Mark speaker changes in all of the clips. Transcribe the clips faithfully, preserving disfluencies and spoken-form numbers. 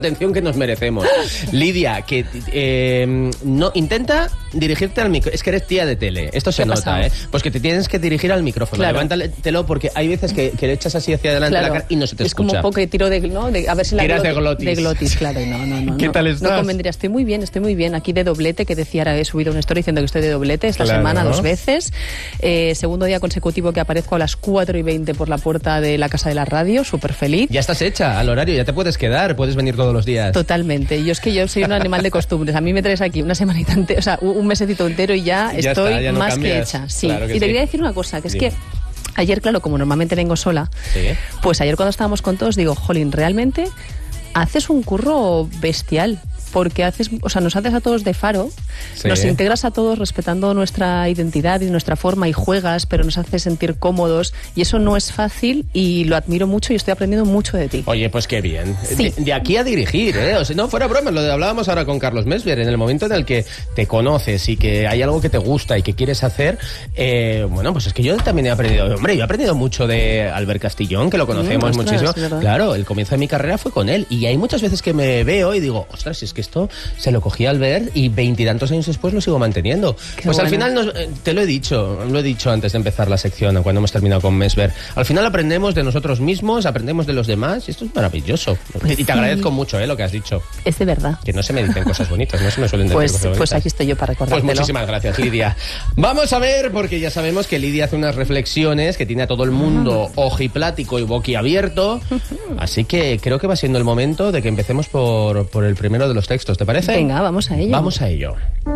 Speaker 1: atención que nos merecemos. Lidia, que eh, no intenta dirigirte al micrófono. Es que eres tía de tele. Esto se nota, ¿eh? Pues que te tienes que dirigir al micrófono. Claro. Levántatelo porque hay veces que, que le echas así hacia adelante claro. la cara y no se te
Speaker 2: es
Speaker 1: escucha.
Speaker 2: Es como poco que tiro de, ¿no? de... A ver si la
Speaker 1: Tiras gloti, de glotis.
Speaker 2: De glotis, claro. No, no, no.
Speaker 1: ¿Qué
Speaker 2: no,
Speaker 1: tal estás?
Speaker 2: No convendría. Estoy muy bien, estoy muy bien. Aquí de doblete, que decía, ahora he subido una historia diciendo que estoy de doblete esta claro. semana dos veces. Eh, segundo día consecutivo que aparezco a las cuatro y veinte por la puerta de la Casa de la Radio. Súper feliz.
Speaker 1: Ya estás hecha al horario, ya te puedes quedar, puedes venir todos los días.
Speaker 2: Totalmente. Yo es que yo soy un animal de costumbres. A mí me traes aquí una semanita entera, o sea, un mesecito entero y ya, ya estoy está, ya no más cambias. que hecha. Sí. Claro que y te sí. quería decir una cosa, que es sí. que ayer, claro, como normalmente vengo sola, ¿sí? pues ayer cuando estábamos con todos digo, jolín, realmente haces un curro bestial. Porque haces, o sea, nos haces a todos de faro, sí. nos integras a todos respetando nuestra identidad y nuestra forma y juegas, pero nos haces sentir cómodos y eso no es fácil y lo admiro mucho y estoy aprendiendo mucho de ti.
Speaker 1: Oye, pues qué bien.
Speaker 2: Sí.
Speaker 1: De, de aquí a dirigir, ¿eh? O sea, no, fuera broma, lo de, hablábamos ahora con Carlos Mesver, en el momento en el que te conoces y que hay algo que te gusta y que quieres hacer, eh, bueno, pues es que yo también he aprendido, hombre, yo he aprendido mucho de Albert Castillón, que lo conocemos mm, ostras, muchísimo. Claro, el comienzo de mi carrera fue con él y hay muchas veces que me veo y digo, ostras, si es que esto se lo cogí al ver y veintitantos años después lo sigo manteniendo. Qué pues bueno. Al final, nos, te lo he dicho, lo he dicho antes de empezar la sección, cuando hemos terminado con Mesver. Al final aprendemos de nosotros mismos, aprendemos de los demás y esto es maravilloso. Pues y te sí. agradezco mucho eh, lo que has dicho.
Speaker 2: Es de verdad.
Speaker 1: Que no se me dicen cosas bonitas, no se me suelen decir
Speaker 2: pues,
Speaker 1: cosas bonitas.
Speaker 2: Pues aquí estoy yo para recordártelo.
Speaker 1: Pues muchísimas gracias, Lidia. Vamos a ver, porque ya sabemos que Lidia hace unas reflexiones que tiene a todo el mundo uh-huh. ojiplático y boquiabierto. Uh-huh. Así que creo que va siendo el momento de que empecemos por, por el primero de los textos, ¿te parece?
Speaker 2: Venga, vamos a ello.
Speaker 1: Vamos a ello.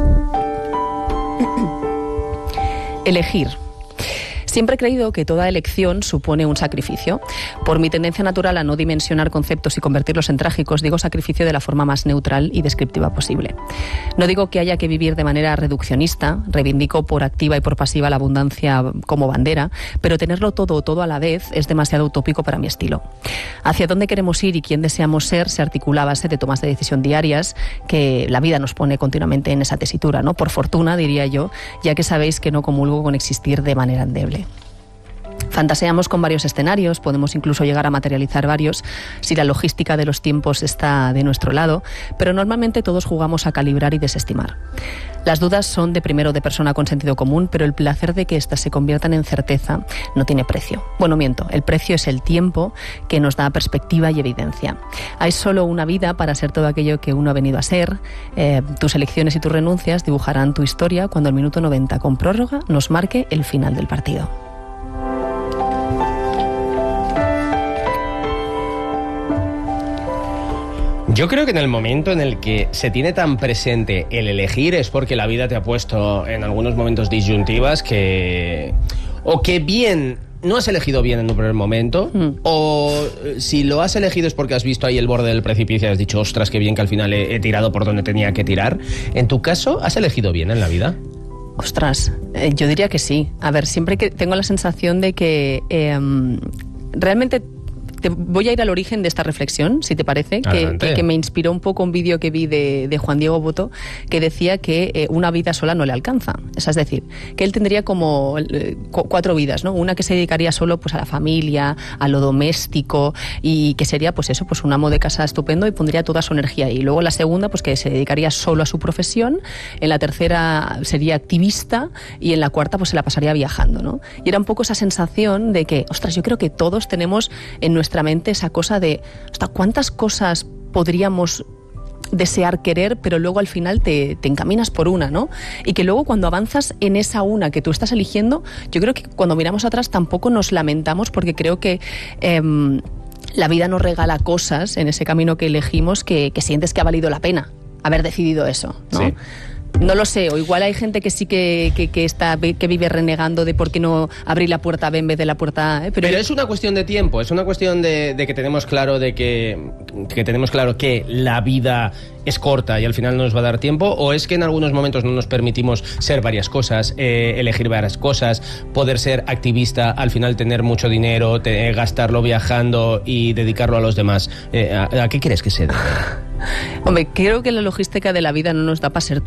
Speaker 2: Elegir. Siempre he creído que toda elección supone un sacrificio. Por mi tendencia natural a no dimensionar conceptos y convertirlos en trágicos, digo sacrificio de la forma más neutral y descriptiva posible. No digo que haya que vivir de manera reduccionista, reivindico por activa y por pasiva la abundancia como bandera, pero tenerlo todo, todo a la vez es demasiado utópico para mi estilo. Hacia dónde queremos ir y quién deseamos ser se articula a base de tomas de decisión diarias que la vida nos pone continuamente en esa tesitura, ¿no? Por fortuna, diría yo, ya que sabéis que no comulgo con existir de manera endeble. Fantaseamos con varios escenarios, podemos incluso llegar a materializar varios si la logística de los tiempos está de nuestro lado, pero normalmente todos jugamos a calibrar y desestimar. Las dudas son de primero de persona con sentido común, pero el placer de que éstas se conviertan en certeza no tiene precio. Bueno, miento, el precio es el tiempo que nos da perspectiva y evidencia. Hay solo una vida para ser todo aquello que uno ha venido a ser. Eh, tus elecciones y tus renuncias dibujarán tu historia cuando el minuto noventa con prórroga nos marque el final del partido.
Speaker 1: Yo creo que en el momento en el que se tiene tan presente el elegir es porque la vida te ha puesto en algunos momentos disyuntivas que... o que bien no has elegido bien en un primer momento, mm. o si lo has elegido es porque has visto ahí el borde del precipicio y has dicho, ostras, qué bien que al final he, he tirado por donde tenía que tirar. En tu caso, ¿has elegido bien en la vida?
Speaker 2: Ostras, eh, yo diría que sí. A ver, siempre que tengo la sensación de que eh, realmente... Te voy a ir al origen de esta reflexión, si te parece, que, que, que me inspiró un poco un vídeo que vi de, de Juan Diego Boto, que decía que eh, una vida sola no le alcanza. O sea, es decir, que él tendría como eh, cu- cuatro vidas, ¿no? Una que se dedicaría solo pues, a la familia, a lo doméstico, y que sería pues eso, pues un amo de casa estupendo y pondría toda su energía ahí. Y luego la segunda, pues que se dedicaría solo a su profesión, en la tercera sería activista y en la cuarta pues se la pasaría viajando, ¿no? Y era un poco esa sensación de que, ostras, yo creo que todos tenemos en nuestra mente esa cosa de hasta cuántas cosas podríamos desear querer, pero luego al final te, te encaminas por una, ¿no? Y que luego cuando avanzas en esa una que tú estás eligiendo, yo creo que cuando miramos atrás tampoco nos lamentamos, porque creo que eh, la vida nos regala cosas en ese camino que elegimos que, que sientes que ha valido la pena haber decidido eso, ¿no? Sí. No lo sé, o igual hay gente que sí que, que, que está que vive renegando de por qué no abrir la puerta B en vez de la puerta A, ¿eh? Pero,
Speaker 1: Pero es una cuestión de tiempo, es una cuestión de, de que tenemos claro de que, que tenemos claro que la vida es corta y al final no nos va a dar tiempo, o es que en algunos momentos no nos permitimos ser varias cosas, eh, elegir varias cosas, poder ser activista, al final tener mucho dinero, te, gastarlo viajando y dedicarlo a los demás. Eh, ¿a, ¿A qué crees que se debe?
Speaker 2: Hombre, creo que la logística de la vida no nos da para ser todo.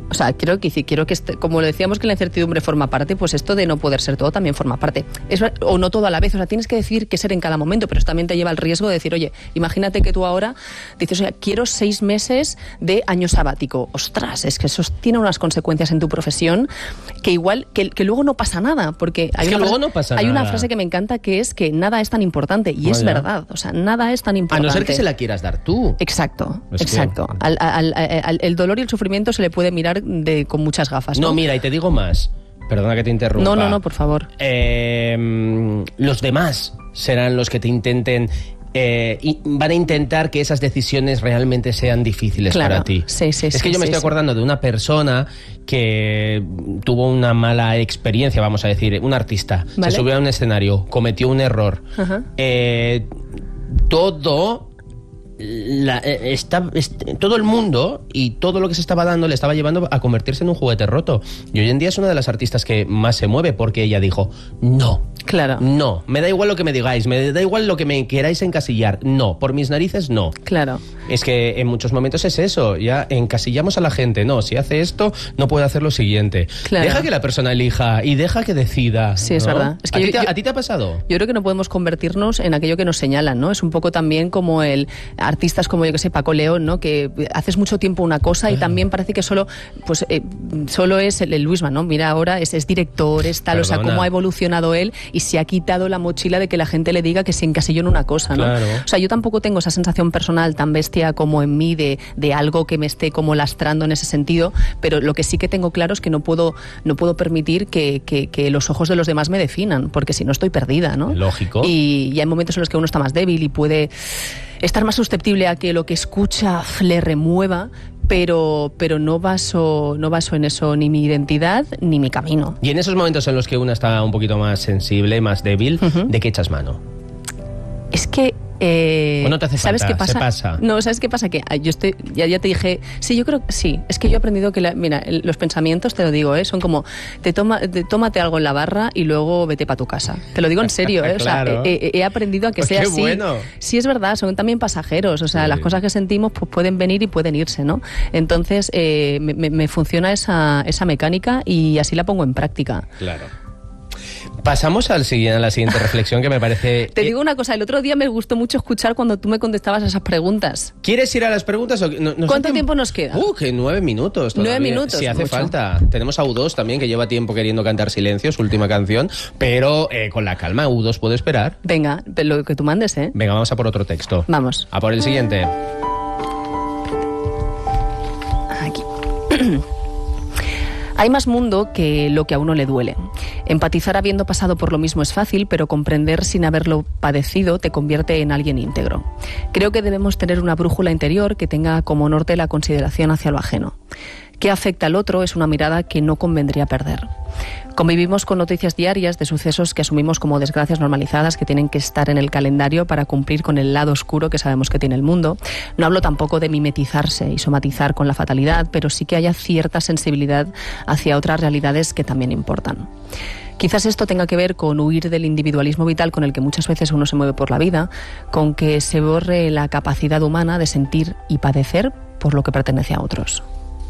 Speaker 2: O sea, quiero que, quiero que este, como decíamos que la incertidumbre forma parte, pues esto de no poder ser todo también forma parte. Es, o no todo a la vez, o sea, tienes que decidir qué ser en cada momento, pero eso también te lleva al riesgo de decir, oye, imagínate que tú ahora dices, o sea, quiero seis meses de año sabático. Ostras, es que eso tiene unas consecuencias en tu profesión que igual, que, que luego no pasa nada, porque hay,
Speaker 1: es
Speaker 2: una,
Speaker 1: que
Speaker 2: frase,
Speaker 1: luego no pasa
Speaker 2: hay
Speaker 1: nada.
Speaker 2: una frase que me encanta que es que nada es tan importante, y Vaya. es verdad, o sea, nada es tan importante.
Speaker 1: A no ser que se la quieras dar tú.
Speaker 2: Exacto,
Speaker 1: es
Speaker 2: exacto.
Speaker 1: Que...
Speaker 2: Al, al, al, al, el dolor y el sufrimiento se le puede mirar de, con muchas gafas, ¿no?
Speaker 1: No, mira, y te digo más. Perdona que te interrumpa.
Speaker 2: No, no, no, por favor.
Speaker 1: Eh, los demás serán los que te intenten... Eh, y van a intentar que esas decisiones realmente sean difíciles
Speaker 2: claro.
Speaker 1: para ti.
Speaker 2: Sí, sí,
Speaker 1: es que
Speaker 2: sí,
Speaker 1: yo me
Speaker 2: sí,
Speaker 1: estoy
Speaker 2: sí.
Speaker 1: acordando de una persona que tuvo una mala experiencia, vamos a decir, un artista.
Speaker 2: ¿Vale?
Speaker 1: Se subió a un escenario, cometió un error.
Speaker 2: Ajá.
Speaker 1: Eh, todo... La, está, est, todo el mundo y todo lo que se estaba dando le estaba llevando a convertirse en un juguete roto. Y hoy en día es una de las artistas que más se mueve porque ella dijo, no,
Speaker 2: claro,
Speaker 1: no, me da igual lo que me digáis, me da igual lo que me queráis encasillar, no, por mis narices no.
Speaker 2: Claro.
Speaker 1: Es que en muchos momentos es eso, ya encasillamos a la gente, no, si hace esto, no puede hacer lo siguiente. Claro. Deja que la persona elija y deja que decida.
Speaker 2: Sí, es
Speaker 1: ¿no?
Speaker 2: verdad. Es que
Speaker 1: ¿A,
Speaker 2: yo,
Speaker 1: ti te,
Speaker 2: yo,
Speaker 1: ¿A ti te ha pasado?
Speaker 2: Yo creo que no podemos convertirnos en aquello que nos señalan, ¿no? Es un poco también como el artistas como yo que sé, Paco León, ¿no? Que haces mucho tiempo una cosa y también parece que solo, pues, eh, solo es el, el Luisma, ¿no? Mira, ahora es, es director, es tal, Perdona. O sea, cómo ha evolucionado él y se ha quitado la mochila de que la gente le diga que se encasilló en una cosa, ¿no?
Speaker 1: Claro.
Speaker 2: O sea, yo tampoco tengo esa sensación personal tan bestia como en mí de, de algo que me esté como lastrando en ese sentido, pero lo que sí que tengo claro es que no puedo, no puedo permitir que, que, que los ojos de los demás me definan, porque si no estoy perdida, ¿no?
Speaker 1: Lógico.
Speaker 2: Y, y hay momentos en los que uno está más débil y puede estar más susceptible a que lo que escucha le remueva, pero, pero no baso, no baso en eso ni mi identidad ni mi camino.
Speaker 1: Y en esos momentos en los que una está un poquito más sensible, más débil, uh-huh. ¿de qué echas mano?
Speaker 2: Es que Eh,
Speaker 1: ¿O no te hace
Speaker 2: ¿sabes
Speaker 1: falta?
Speaker 2: qué pasa?
Speaker 1: Se pasa.
Speaker 2: No, ¿sabes qué pasa? Que yo estoy, ya, ya te dije, sí, yo creo que sí. Es que yo he aprendido que, la, mira, el, los pensamientos, te lo digo, ¿eh? Son como, te toma, te, tómate algo en la barra y luego vete para tu casa. Te lo digo en serio, ¿eh? O sea,
Speaker 1: claro.
Speaker 2: he, he, he aprendido a que
Speaker 1: pues
Speaker 2: sea
Speaker 1: qué
Speaker 2: así.
Speaker 1: Bueno.
Speaker 2: Sí, es verdad, son también pasajeros. O sea, sí. Las cosas que sentimos pues pueden venir y pueden irse, ¿no? Entonces, eh, me, me funciona esa, esa mecánica y así la pongo en práctica.
Speaker 1: Claro. Pasamos al siguiente, a la siguiente reflexión que me parece...
Speaker 2: Te digo una cosa, el otro día me gustó mucho escuchar cuando tú me contestabas a esas preguntas.
Speaker 1: ¿Quieres ir a las preguntas? O no, no
Speaker 2: ¿Cuánto tiempo nos queda?
Speaker 1: Uh, que nueve minutos todavía.
Speaker 2: Nueve minutos.
Speaker 1: Si hace
Speaker 2: mucho.
Speaker 1: falta. Tenemos a U dos también, que lleva tiempo queriendo cantar Silencio, su última canción, pero eh, con la calma, U dos puede esperar.
Speaker 2: Venga, lo que tú mandes, ¿eh?
Speaker 1: Venga, vamos a por otro texto.
Speaker 2: Vamos.
Speaker 1: A por el siguiente.
Speaker 2: Aquí. Hay más mundo que lo que a uno le duele. Empatizar habiendo pasado por lo mismo es fácil, pero comprender sin haberlo padecido te convierte en alguien íntegro. Creo que debemos tener una brújula interior que tenga como norte la consideración hacia lo ajeno. ¿Qué afecta al otro? Es una mirada que no convendría perder. Convivimos con noticias diarias de sucesos que asumimos como desgracias normalizadas que tienen que estar en el calendario para cumplir con el lado oscuro que sabemos que tiene el mundo. No hablo tampoco de mimetizarse y somatizar con la fatalidad, pero sí que haya cierta sensibilidad hacia otras realidades que también importan. Quizás esto tenga que ver con huir del individualismo vital con el que muchas veces uno se mueve por la vida, con que se borre la capacidad humana de sentir y padecer por lo que pertenece a otros.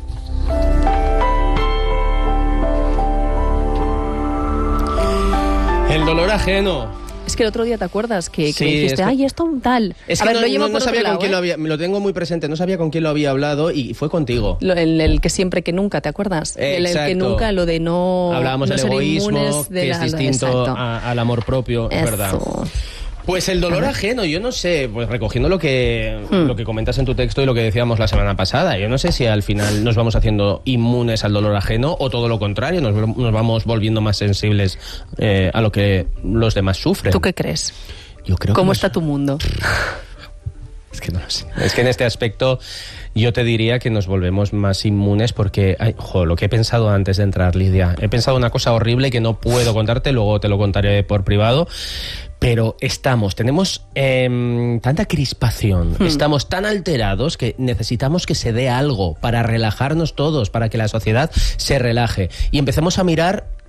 Speaker 1: El dolor ajeno.
Speaker 2: Es que el otro día te acuerdas que, que
Speaker 1: sí,
Speaker 2: me dijiste,
Speaker 1: es que...
Speaker 2: ay, esto tal.
Speaker 1: Es
Speaker 2: a
Speaker 1: que
Speaker 2: ver,
Speaker 1: no,
Speaker 2: lo llevo
Speaker 1: no,
Speaker 2: por
Speaker 1: no sabía
Speaker 2: otro
Speaker 1: con
Speaker 2: lado,
Speaker 1: quién
Speaker 2: ¿eh?
Speaker 1: lo había, me lo tengo muy presente, no sabía con quién lo había hablado y fue contigo.
Speaker 2: Lo, el, el que siempre que nunca, ¿te acuerdas? El, el que nunca, lo de no.
Speaker 1: Hablábamos
Speaker 2: no
Speaker 1: del egoísmo,
Speaker 2: de
Speaker 1: que
Speaker 2: la,
Speaker 1: es distinto a, al amor propio,
Speaker 2: Eso.
Speaker 1: es verdad. Pues el dolor ajeno, yo no sé, pues recogiendo lo que, hmm. lo que comentas en tu texto y lo que decíamos la semana pasada, yo no sé si al final nos vamos haciendo inmunes al dolor ajeno o todo lo contrario, nos, nos vamos volviendo más sensibles eh, a lo que los demás sufren.
Speaker 2: ¿Tú qué crees?
Speaker 1: Yo creo
Speaker 2: ¿Cómo
Speaker 1: que
Speaker 2: está
Speaker 1: nos...
Speaker 2: tu mundo?
Speaker 1: Es que no lo sé. Es que en este aspecto yo te diría que nos volvemos más inmunes porque, ay, jo, lo que he pensado antes de entrar, Lidia, he pensado una cosa horrible que no puedo contarte, luego te lo contaré por privado. Pero estamos, tenemos eh, tanta crispación, hmm. estamos tan alterados que necesitamos que se dé algo para relajarnos todos, para que la sociedad se relaje y empecemos a mirar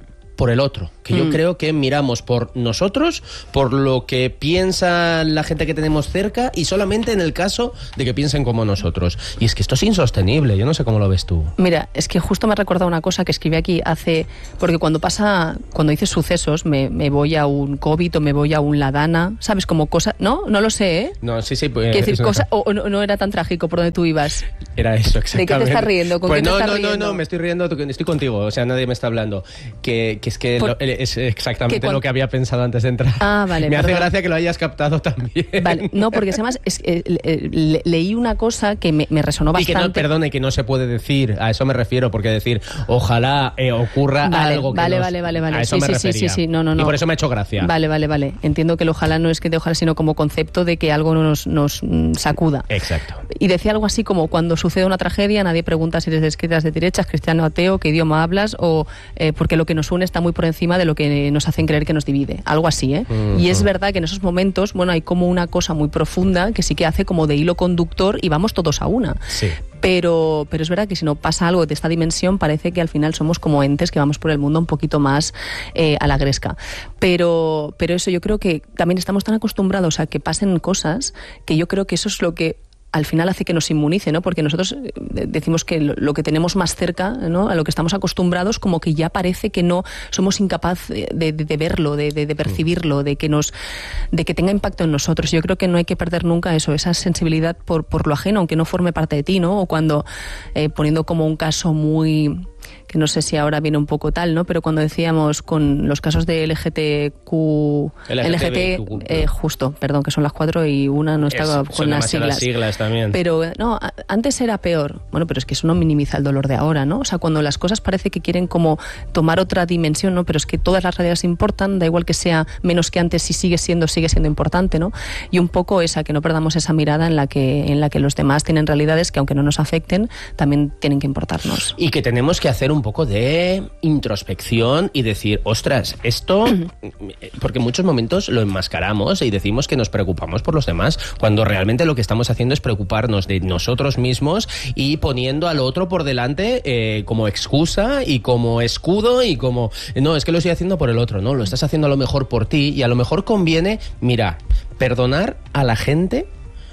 Speaker 1: por el otro, que yo mm. creo que miramos por nosotros, por lo que piensa la gente que tenemos cerca y solamente en el caso de que piensen como nosotros. Y es que esto es insostenible, yo no sé cómo lo ves tú.
Speaker 2: Mira, es que justo me ha recordado una cosa que escribí aquí hace... Porque cuando pasa, cuando dices sucesos, me, me voy a un COVID o me voy a un Ladana, ¿sabes? Como cosa... ¿No? No lo sé, ¿eh?
Speaker 1: No, sí, sí. Pues,
Speaker 2: decir, cosa, o, o no, no era tan trágico por donde tú ibas.
Speaker 1: Era eso, exactamente.
Speaker 2: ¿De qué te estás riendo? ¿Con
Speaker 1: pues
Speaker 2: qué
Speaker 1: no,
Speaker 2: te estás
Speaker 1: no,
Speaker 2: riendo?
Speaker 1: no, no, me estoy riendo, estoy contigo, o sea, nadie me está hablando. Que, que es que por, lo, es exactamente cuando... lo que había pensado antes de entrar.
Speaker 2: Ah, vale.
Speaker 1: Me
Speaker 2: perdón.
Speaker 1: hace gracia que lo hayas captado también.
Speaker 2: Vale, no, porque además es, eh, le, leí una cosa que me, me resonó bastante.
Speaker 1: Y que no, perdone, que no se puede decir, a eso me refiero, porque decir, ojalá eh, ocurra
Speaker 2: vale,
Speaker 1: algo que
Speaker 2: Vale,
Speaker 1: nos,
Speaker 2: vale, vale, vale.
Speaker 1: A eso
Speaker 2: sí,
Speaker 1: me
Speaker 2: sí,
Speaker 1: refería.
Speaker 2: sí, sí, sí, no, no, no.
Speaker 1: Y por eso me ha hecho gracia.
Speaker 2: Vale, vale, vale. Entiendo que el ojalá no es que de ojalá, sino como concepto de que algo nos, nos sacuda.
Speaker 1: Exacto.
Speaker 2: Y decía algo así como, cuando sucede una tragedia, nadie pregunta si eres de izquierdas, de derechas, cristiano, ateo, qué idioma hablas, o eh, porque lo que nos une está muy por encima de lo que nos hacen creer que nos divide. Algo así, ¿eh? Uh-huh. Y es verdad que en esos momentos, bueno, hay como una cosa muy profunda que sí que hace como de hilo conductor y vamos todos a una.
Speaker 1: Sí.
Speaker 2: Pero, pero es verdad que si no pasa algo de esta dimensión, parece que al final somos como entes que vamos por el mundo un poquito más eh, a la gresca. Pero, pero eso, yo creo que también estamos tan acostumbrados a que pasen cosas que yo creo que eso es lo que al final hace que nos inmunice, ¿no? Porque nosotros decimos que lo que tenemos más cerca, ¿no? A lo que estamos acostumbrados, como que ya parece que no somos incapaces de, de, de verlo, de, de, de percibirlo, de que nos, de que tenga impacto en nosotros. Yo creo que no hay que perder nunca eso, esa sensibilidad por, por lo ajeno, aunque no forme parte de ti, ¿no? O cuando, eh, poniendo como un caso muy... que no sé si ahora viene un poco tal, ¿no? Pero cuando decíamos con los casos de L G T Q... L G T, eh, justo, perdón, que son las cuatro y una no estaba
Speaker 1: es,
Speaker 2: con las siglas.
Speaker 1: siglas también.
Speaker 2: Pero, no, antes era peor. Bueno, pero es que eso no minimiza el dolor de ahora, ¿no? O sea, cuando las cosas parece que quieren como tomar otra dimensión, ¿no? Pero es que todas las realidades importan, da igual que sea menos que antes, si sigue siendo, sigue siendo importante, ¿no? Y un poco esa, que no perdamos esa mirada en la que, en la que los demás tienen realidades que, aunque no nos afecten, también tienen que importarnos.
Speaker 1: Y que tenemos que hacer un poco de introspección y decir, ostras, esto, porque en muchos momentos lo enmascaramos y decimos que nos preocupamos por los demás, cuando realmente lo que estamos haciendo es preocuparnos de nosotros mismos y poniendo al otro por delante eh, como excusa y como escudo y como, no, es que lo estoy haciendo por el otro, no, lo estás haciendo a lo mejor por ti y a lo mejor conviene, mira, perdonar a la gente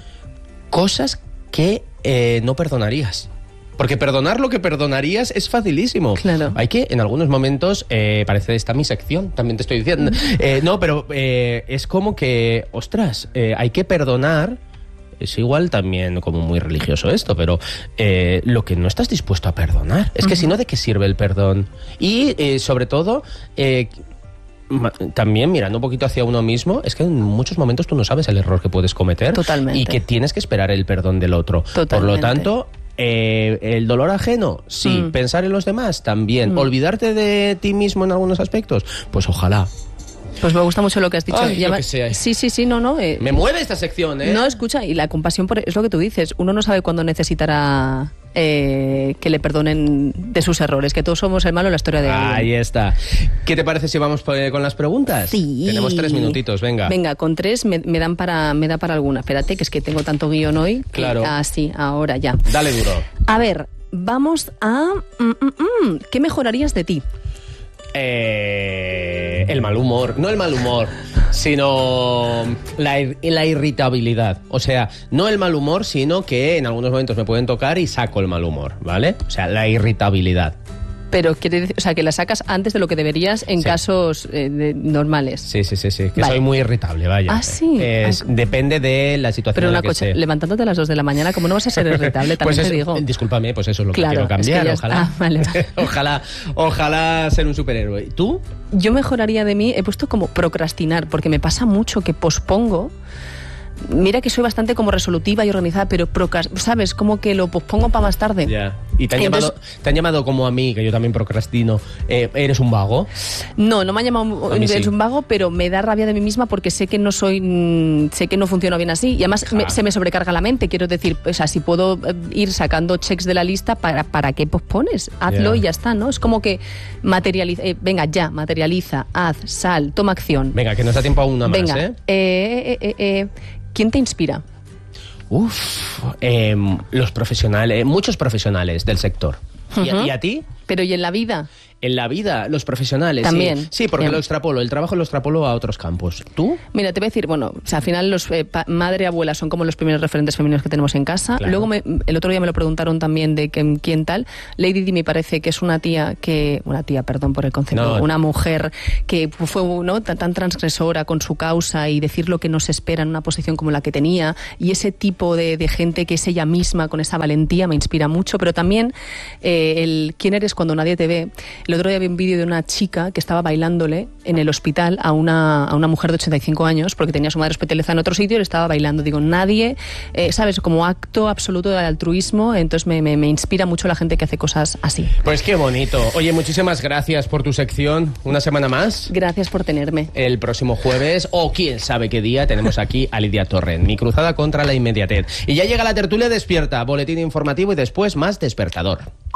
Speaker 1: cosas que eh, no perdonarías. Porque perdonar lo que perdonarías es facilísimo.
Speaker 2: Claro.
Speaker 1: Hay que, en algunos momentos, eh, parece esta mi sección, también te estoy diciendo. Eh, no, pero eh, es como que, ostras, eh, hay que perdonar. Es igual también como muy religioso esto, pero eh, lo que no estás dispuesto a perdonar. Es que uh-huh. si no, ¿de qué sirve el perdón? Y eh, sobre todo... Eh, también mirando un poquito hacia uno mismo, es que en muchos momentos tú no sabes el error que puedes cometer.
Speaker 2: Totalmente.
Speaker 1: Y que tienes que esperar el perdón del otro.
Speaker 2: Totalmente.
Speaker 1: Por lo tanto, eh, el dolor ajeno, sí. Mm. Pensar en los demás, también. Mm. Olvidarte de ti mismo en algunos aspectos, pues ojalá.
Speaker 2: Pues me gusta mucho lo que has dicho.
Speaker 1: Ay,
Speaker 2: Llama...
Speaker 1: lo que sea.
Speaker 2: Sí, sí, sí, no, no. Eh...
Speaker 1: Me mueve esta sección, ¿eh?
Speaker 2: No, escucha, y la compasión por... es lo que tú dices. Uno no sabe cuándo necesitará eh, que le perdonen de sus errores, que todos somos el malo en la historia de alguien.
Speaker 1: Ahí está. ¿Qué te parece si vamos con las preguntas?
Speaker 2: Sí.
Speaker 1: Tenemos tres minutitos, venga.
Speaker 2: Venga, con tres me, me dan para me da para alguna. Espérate, que es que tengo tanto guión hoy. Que,
Speaker 1: claro.
Speaker 2: Ah, sí, ahora ya.
Speaker 1: Dale duro.
Speaker 2: A ver, vamos a... Mm, mm, mm, ¿qué mejorarías de ti?
Speaker 1: Eh, el mal humor, no el mal humor, sino la, la irritabilidad. O sea, no el mal humor, sino que en algunos momentos me pueden tocar y saco el mal humor, ¿vale? O sea, la irritabilidad.
Speaker 2: Pero quiere decir, o sea, que la sacas antes de lo que deberías en sí. casos eh, de, normales.
Speaker 1: Sí, sí, sí, sí. Que
Speaker 2: vale.
Speaker 1: soy muy irritable, vaya.
Speaker 2: Ah, sí.
Speaker 1: Es,
Speaker 2: ah.
Speaker 1: Depende de la situación.
Speaker 2: Pero
Speaker 1: en
Speaker 2: una
Speaker 1: la que
Speaker 2: cosa,
Speaker 1: esté.
Speaker 2: Levantándote a las dos de la mañana, ¿cómo no vas a ser irritable? También
Speaker 1: pues
Speaker 2: te
Speaker 1: eso,
Speaker 2: digo.
Speaker 1: Discúlpame, pues eso es lo
Speaker 2: claro,
Speaker 1: que quiero cambiar.
Speaker 2: Es que
Speaker 1: ojalá.
Speaker 2: Ah, vale, vale.
Speaker 1: ojalá, ojalá ser un superhéroe. ¿Tú?
Speaker 2: Yo mejoraría de mí, he puesto como procrastinar, porque me pasa mucho que pospongo. Mira que soy bastante como resolutiva y organizada, pero procrast- ¿sabes? Como que lo pospongo para más tarde.
Speaker 1: Ya. Yeah. ¿Y te han,
Speaker 2: Entonces,
Speaker 1: llamado, te han llamado como a mí, que yo también procrastino, eh, ¿eres un vago?
Speaker 2: No, no me han llamado eres sí. un vago, pero me da rabia de mí misma porque sé que no soy, mmm, sé que no funciono bien así. Y además me, se me sobrecarga la mente, quiero decir, o sea, si puedo ir sacando checks de la lista, ¿para, para qué pospones? Hazlo yeah. y ya está, ¿no? Es como que materializa, eh, venga, ya, materializa, haz, sal, toma acción.
Speaker 1: Venga, que nos da tiempo a una
Speaker 2: venga,
Speaker 1: más, ¿eh?
Speaker 2: eh, eh, eh, eh ¿Quién te inspira?
Speaker 1: Uf, eh, los profesionales, muchos profesionales del sector. Uh-huh. ¿Y, a, ¿Y a ti?
Speaker 2: Pero ¿y en la vida?
Speaker 1: En la vida, los profesionales.
Speaker 2: También.
Speaker 1: Sí, sí porque Bien. lo extrapolo, el trabajo lo extrapolo a otros campos. ¿Tú?
Speaker 2: Mira, te voy a decir, bueno, o sea, al final los eh, pa- madre y abuela son como los primeros referentes femeninos que tenemos en casa. Claro. Luego me, el otro día me lo preguntaron también de que, quién tal. Lady Di me parece que es una tía que, una tía, perdón por el concepto, no. una mujer que fue ¿no? tan, tan transgresora con su causa y decir lo que nos espera en una posición como la que tenía, y ese tipo de, de gente que es ella misma con esa valentía me inspira mucho, pero también eh, el quién eres cuando nadie te ve. El otro día vi un vídeo de una chica que estaba bailándole en el hospital a una, a una mujer de ochenta y cinco años porque tenía a su madre hospitalizada en otro sitio y le estaba bailando. Digo, nadie, eh, ¿sabes? Como acto absoluto de altruismo. Entonces me, me, me inspira mucho la gente que hace cosas así.
Speaker 1: Pues qué bonito. Oye, muchísimas gracias por tu sección. Una semana más.
Speaker 2: Gracias por tenerme.
Speaker 1: El próximo jueves, o quién sabe qué día, tenemos aquí a Lidia Torrent. Mi cruzada contra la inmediatez. Y ya llega la tertulia despierta, boletín informativo y después más despertador.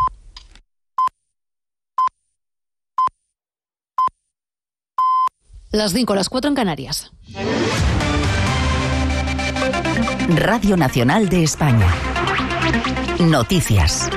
Speaker 3: Las cinco, las cuatro en Canarias.
Speaker 4: Radio Nacional de España. Noticias.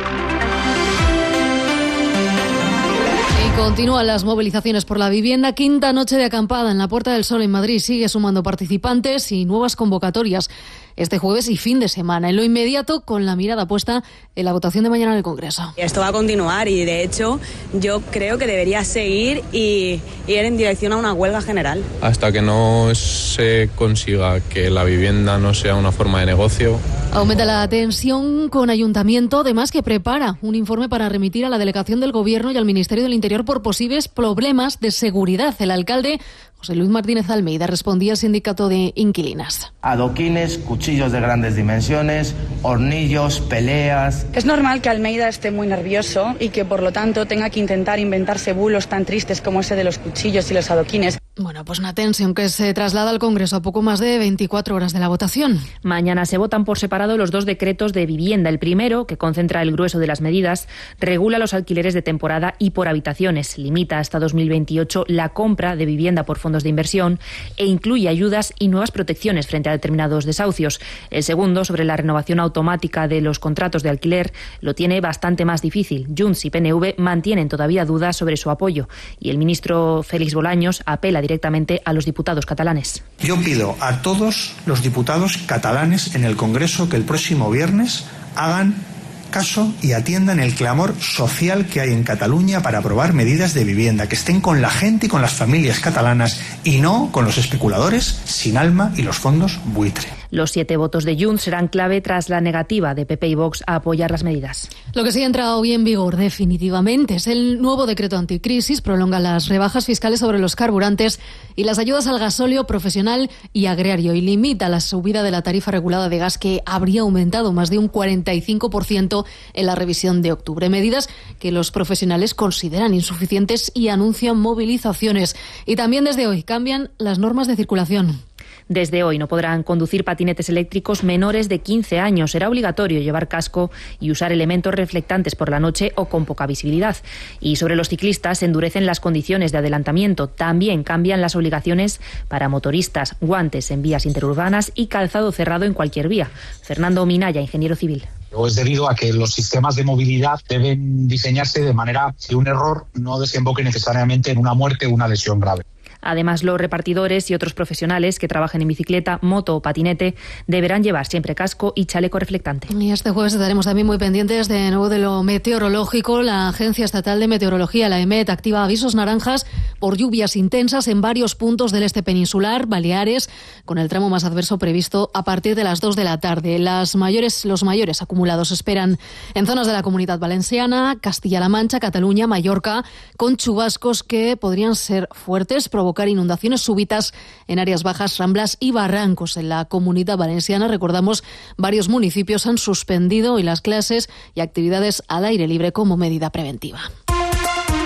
Speaker 3: Y continúan las movilizaciones por la vivienda. Quinta noche de acampada en la Puerta del Sol en Madrid. Sigue sumando participantes y nuevas convocatorias este jueves y fin de semana. En lo inmediato, con la mirada puesta en la votación de mañana en el Congreso.
Speaker 5: Esto va a continuar y, de hecho, yo creo que debería seguir y ir en dirección a una huelga general.
Speaker 6: Hasta que no se consiga que la vivienda no sea una forma de negocio.
Speaker 3: Aumenta la tensión con Ayuntamiento, además que prepara un informe para remitir a la delegación del Gobierno y al Ministerio del Interior por posibles problemas de seguridad. El alcalde José Luis Martínez Almeida respondía al sindicato de inquilinas.
Speaker 7: Adoquines, cuchillos de grandes dimensiones, hornillos, peleas.
Speaker 8: Es normal que Almeida esté muy nervioso y que por lo tanto tenga que intentar inventarse bulos tan tristes como ese de los cuchillos y los adoquines.
Speaker 3: Bueno, pues una tensión que se traslada al Congreso a poco más de veinticuatro horas de la votación.
Speaker 9: Mañana se votan por separado los dos decretos de vivienda. El primero, que concentra el grueso de las medidas, regula los alquileres de temporada y por habitaciones, limita hasta dos mil veintiocho la compra de vivienda por fondos de inversión e incluye ayudas y nuevas protecciones frente a determinados desahucios. El segundo, sobre la renovación automática de los contratos de alquiler, lo tiene bastante más difícil. Junts y P N V mantienen todavía dudas sobre su apoyo y el ministro Félix Bolaños apela directamente a los diputados catalanes.
Speaker 10: Yo pido a todos los diputados catalanes en el Congreso que el próximo viernes hagan caso y atiendan el clamor social que hay en Cataluña para aprobar medidas de vivienda, que estén con la gente y con las familias catalanas y no con los especuladores sin alma y los fondos buitre.
Speaker 9: Los siete votos de Junts serán clave tras la negativa de P P y Vox a apoyar las medidas.
Speaker 3: Lo que sí ha entrado hoy en vigor definitivamente es el nuevo decreto anticrisis. Prolonga las rebajas fiscales sobre los carburantes y las ayudas al gasóleo profesional y agrario y limita la subida de la tarifa regulada de gas, que habría aumentado más de un cuarenta y cinco por ciento en la revisión de octubre. Medidas que los profesionales consideran insuficientes y anuncian movilizaciones. Y también desde hoy cambian las normas de circulación.
Speaker 9: Desde hoy no podrán conducir patinetes eléctricos menores de quince años. Será obligatorio llevar casco y usar elementos reflectantes por la noche o con poca visibilidad. Y sobre los ciclistas, se endurecen las condiciones de adelantamiento. También cambian las obligaciones para motoristas, guantes en vías interurbanas y calzado cerrado en cualquier vía. Fernando Minaya, ingeniero civil.
Speaker 11: Es debido a que los sistemas de movilidad deben diseñarse de manera que un error no desemboque necesariamente en una muerte o una lesión grave.
Speaker 9: Además, los repartidores y otros profesionales que trabajen en bicicleta, moto o patinete deberán llevar siempre casco y chaleco reflectante.
Speaker 3: Y este jueves estaremos también muy pendientes de nuevo de lo meteorológico. La Agencia Estatal de Meteorología, la EMET, activa avisos naranjas por lluvias intensas en varios puntos del este peninsular, Baleares, con el tramo más adverso previsto a partir de las dos de la tarde. Las mayores, los mayores acumulados esperan en zonas de la Comunidad Valenciana, Castilla-La Mancha, Cataluña, Mallorca, con chubascos que podrían ser fuertes, provocar inundaciones súbitas en áreas bajas, ramblas y barrancos. En la Comunidad Valenciana, recordamos, varios municipios han suspendido hoy las clases y actividades al aire libre como medida preventiva.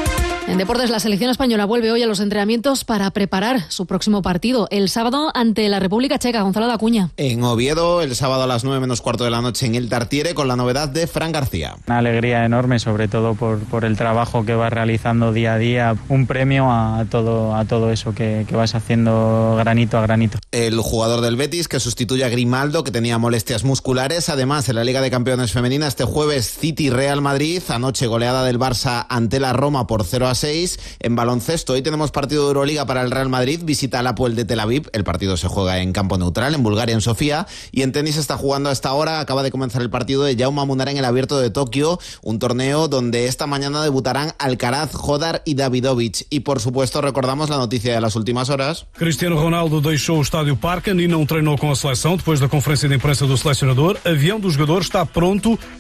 Speaker 3: En deportes, la selección española vuelve hoy a los entrenamientos para preparar su próximo partido, el sábado ante la República Checa. Gonzalo Dacuña.
Speaker 12: En Oviedo, el sábado a las nueve menos cuarto de la noche en el Tartiere, con la novedad de Fran García.
Speaker 13: Una alegría enorme, sobre todo por, por el trabajo que vas realizando día a día. Un premio a todo, a todo eso que, que vas haciendo granito a granito.
Speaker 12: El jugador del Betis, que sustituye a Grimaldo, que tenía molestias musculares. Además, en la Liga de Campeones Femenina, este jueves City-Real Madrid. Anoche goleada del Barça ante la Roma por cero a seis. En baloncesto, hoy tenemos partido de Euroliga para el Real Madrid, visita al Hapoel de Tel Aviv. El partido se juega en campo neutral, en Bulgaria, en Sofía. Y en tenis está jugando a esta hora, acaba de comenzar el partido de Jaume Munar en el Abierto de Tokio, un torneo donde esta mañana debutarán Alcaraz, Hodar y Davidovich. Y por supuesto recordamos la noticia de las últimas horas.
Speaker 14: Cristiano Ronaldo deixou o estádio Parken e não treinou com a seleção depois da conferência de imprensa do selecionador. O avião do jogador está pronto